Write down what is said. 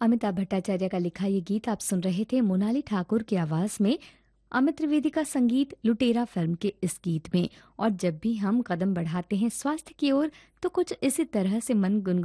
अमिताभ भट्टाचार्य का लिखा ये गीत आप सुन रहे थे मोनाली ठाकुर की आवाज में। अमित त्रिवेदी का संगीत लुटेरा फिल्म के इस गीत में। और जब भी हम कदम बढ़ाते हैं स्वास्थ्य की ओर तो कुछ इसी तरह से मन गुनगुनाता